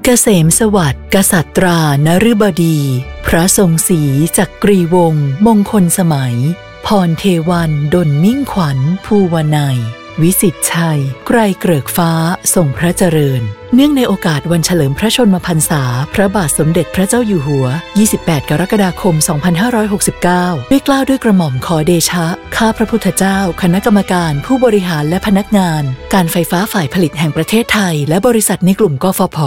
เกษมสวัสดิ์กษัตรานฤบดีพระทรงศรีจักรีวงศ์มงคลสมัยพรเทวันดลมิ่งขวัญภูวนัยวิสิตชัยไกรเกริกฟ้าทรงพระเจริญเนื่องในโอกาสวันเฉลิมพระชนมพรรษาพระบาทสมเด็จพระเจ้าอยู่หัว28กรกฎาคม2569ด้วยเกล้าด้วยกระหม่อมขอเดชะข้าพระพุทธเจ้าคณะกรรมการผู้บริหารและพนักงานการไฟฟ้าฝ่ายผลิตแห่งประเทศไทยและบริษัทในกลุ่มกฟผ